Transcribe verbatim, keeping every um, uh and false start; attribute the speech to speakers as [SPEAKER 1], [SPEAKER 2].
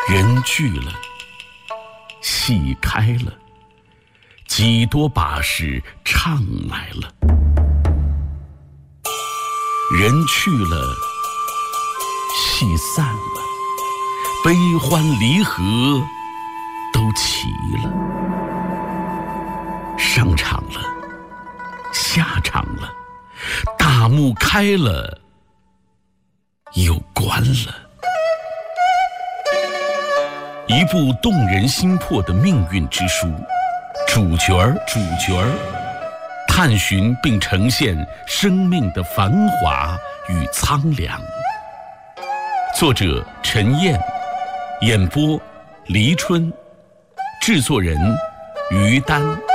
[SPEAKER 1] 人聚了，戏开了，几多把式唱来了。人去了，戏散了，悲欢离合都齐了。上场了，下场了，大幕开了，又关了。一部动人心魄的命运之书，主角儿，主角儿，探寻并呈现生命的繁华与苍凉。作者陈燕，演播黎春，制作人于丹。